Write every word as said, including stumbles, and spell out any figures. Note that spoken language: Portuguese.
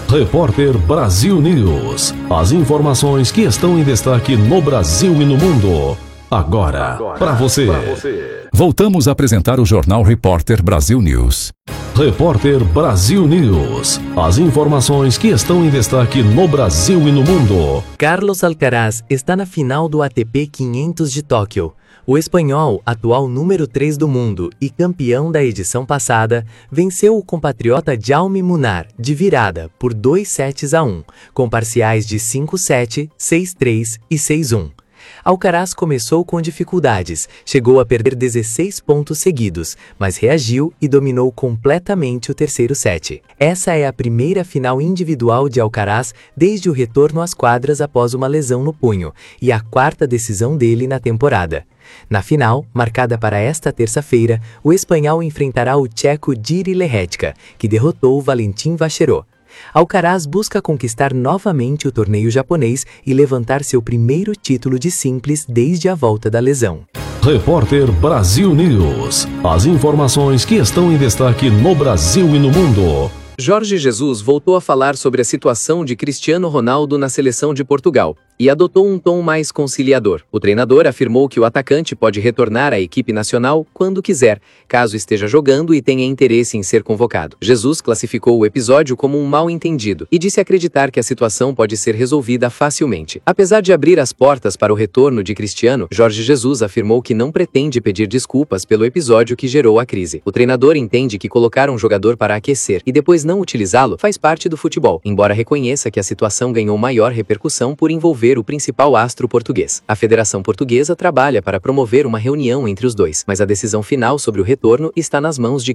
Repórter Brasil News. As informações que estão em destaque no Brasil e no mundo. Agora, Agora para você. você. Voltamos a apresentar o Jornal Repórter Brasil News. Repórter Brasil News. As informações que estão em destaque no Brasil e no mundo. Carlos Alcaraz está na final do A T P quinhentos de Tóquio. O espanhol, atual número três do mundo e campeão da edição passada, venceu o compatriota Jaume Munar de virada por dois sets a um, com parciais de cinco sete, seis três e seis um. Alcaraz começou com dificuldades, chegou a perder dezesseis pontos seguidos, mas reagiu e dominou completamente o terceiro set. Essa é a primeira final individual de Alcaraz desde o retorno às quadras após uma lesão no punho, e a quarta decisão dele na temporada. Na final, marcada para esta terça-feira, o espanhol enfrentará o tcheco Jiří Lehečka, que derrotou Valentin Vacherot. Alcaraz busca conquistar novamente o torneio japonês e levantar seu primeiro título de simples desde a volta da lesão. Repórter Brasil News. As informações que estão em destaque no Brasil e no mundo. Jorge Jesus voltou a falar sobre a situação de Cristiano Ronaldo na seleção de Portugal e adotou um tom mais conciliador. O treinador afirmou que o atacante pode retornar à equipe nacional quando quiser, caso esteja jogando e tenha interesse em ser convocado. Jesus classificou o episódio como um mal-entendido e disse acreditar que a situação pode ser resolvida facilmente. Apesar de abrir as portas para o retorno de Cristiano, Jorge Jesus afirmou que não pretende pedir desculpas pelo episódio que gerou a crise. O treinador entende que colocar um jogador para aquecer e depois não utilizá-lo faz parte do futebol, embora reconheça que a situação ganhou maior repercussão por envolver o principal astro português. A Federação Portuguesa trabalha para promover uma reunião entre os dois, mas a decisão final sobre o retorno está nas mãos de